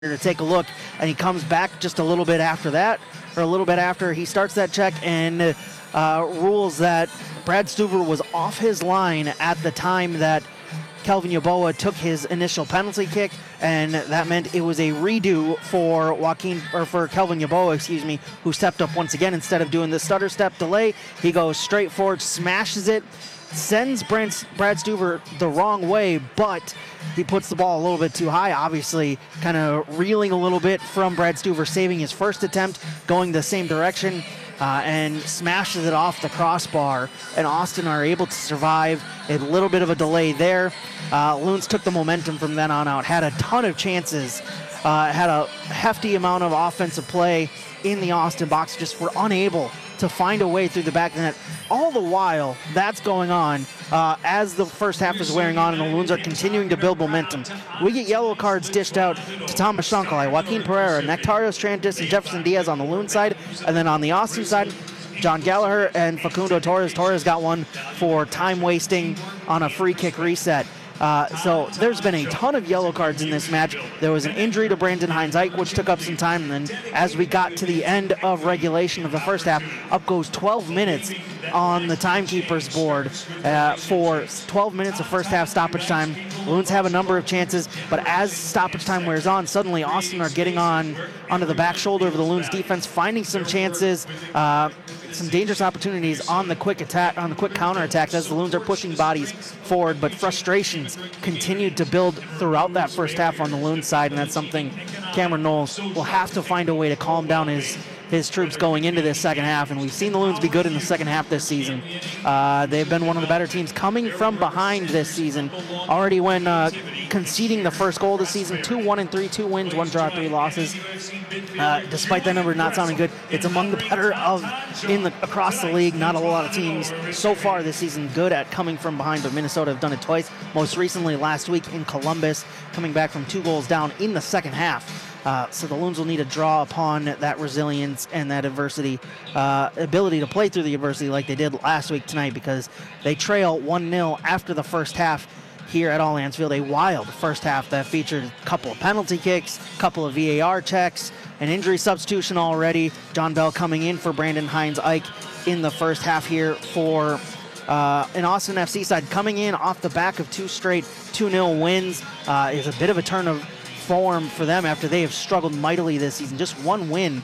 to take a look, and he comes back just a little bit after that, or a little bit after he starts that check, and rules that Brad Stuver was off his line at the time that Kelvin Yeboah took his initial penalty kick, and that meant it was a redo for Kelvin Yeboah, who stepped up once again. Instead of doing the stutter step delay, he goes straight forward, smashes it, sends Brad Stuver the wrong way, but he puts the ball a little bit too high, obviously kind of reeling a little bit from Brad Stuver saving his first attempt, going the same direction, and smashes it off the crossbar, and Austin are able to survive. A little bit of a delay there. Loons took the momentum from then on out, had a ton of chances, had a hefty amount of offensive play in the Austin box, just were unable to find a way through the back of the net. All the while that's going on, as the first half is wearing on and the Loons are continuing to build momentum. We get yellow cards dished out to Thomas Shankalai, Joaquin Pereira, Nectarios Trantis, and Jefferson Diaz on the Loon side. And then on the Austin side, John Gallagher and Facundo Torres. Torres got one for time wasting on a free kick reset. So there's been a ton of yellow cards in this match. There was an injury to Brandon Hines-Ike, which took up some time. And then as we got to the end of regulation of the first half, up goes 12 minutes on the timekeeper's board for 12 minutes of first half stoppage time. Loons have a number of chances, but as stoppage time wears on, suddenly Austin are getting onto the back shoulder of the Loons defense, finding some chances, some dangerous opportunities on the quick attack, on the quick counterattack as the Loons are pushing bodies forward, but frustrations continued to build throughout that first half on the Loons side, and that's something Cameron Knowles will have to find a way to calm down his troops going into this second half, and we've seen the Loons be good in the second half this season. They've been one of the better teams coming from behind this season. Already when conceding the first goal of the season, 2-1-3, 2 wins, 1 draw, 3 losses. Despite that number not sounding good, it's among the better across the league. Not a lot of teams so far this season good at coming from behind, but Minnesota have done it twice. Most recently last week in Columbus, coming back from 2 goals down in the second half. So the Loons will need to draw upon that resilience and that adversity, ability to play through the adversity like they did last week tonight, because they trail 1-0 after the first half here at Allianz Field. A wild first half that featured a couple of penalty kicks, a couple of VAR checks, an injury substitution already. John Bell coming in for Brandon Hines-Ike in the first half here for an Austin FC side, coming in off the back of 2 straight 2-0 wins. Is a bit of a turn of form for them after they have struggled mightily this season. Just one win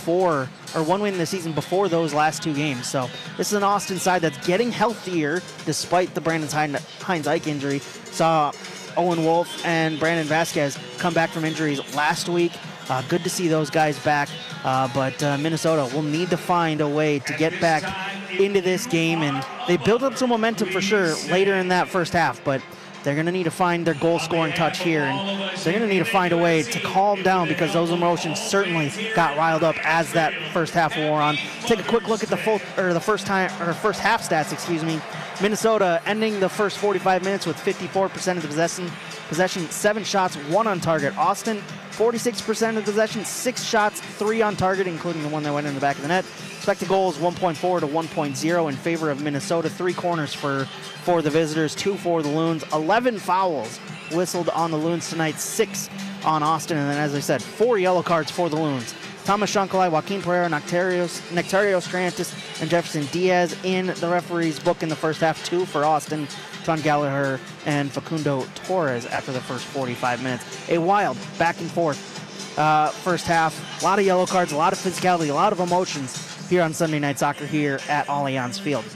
this season before those last 2 games. So this is an Austin side that's getting healthier despite the Brandon Hines-Ike injury. Saw Owen Wolf and Brandon Vasquez come back from injuries last week. Good to see those guys back, but Minnesota will need to find a way to get back into this game, and they built up some momentum for sure later in that first half, but they're going to need to find their goal-scoring touch here, and they're going to need to find a way to calm down, because those emotions certainly got riled up as that first half wore on. Take a quick look at the first half stats. Minnesota ending the first 45 minutes with 54% of the possession, 7 shots, 1 on target. Austin, 46% of the possession, 6 shots, 3 on target, including the one that went in the back of the net. Expected goals 1.4 to 1.0 in favor of Minnesota. 3 corners for the visitors, 2 for the Loons. 11 fouls whistled on the Loons tonight, 6 on Austin. And then, as I said, 4 yellow cards for the Loons. Thomas Shankalai, Joaquin Pereira, Nectarios Trantis, and Jefferson Diaz in the referee's book in the first half. 2 for Austin, John Gallagher and Facundo Torres after the first 45 minutes. A wild back and forth first half. A lot of yellow cards, a lot of physicality, a lot of emotions here on Sunday Night Soccer here at Allianz Field.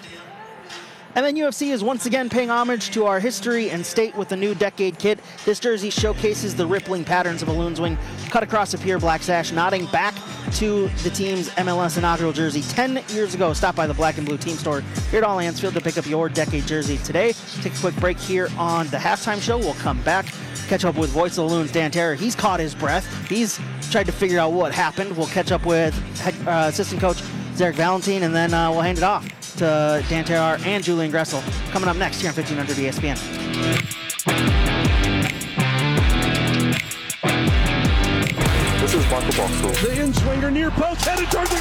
And then UFC is once again paying homage to our history and state with a new decade kit. This jersey showcases the rippling patterns of a Loons wing cut across a pure black sash, nodding back to the team's MLS inaugural jersey 10 years ago. Stop by the Black and Blue team store here at Allianz Field to pick up your decade jersey today. Take a quick break here on the halftime show. We'll come back, catch up with voice of the Loons, Dan Terror. He's caught his breath. He's tried to figure out what happened. We'll catch up with assistant coach Zarek Valentine, and then we'll hand it off to Dan Terrar and Julian Gressel coming up next here on 1500 ESPN. This is Marco Boxel. The in-swinger near post, headed towards the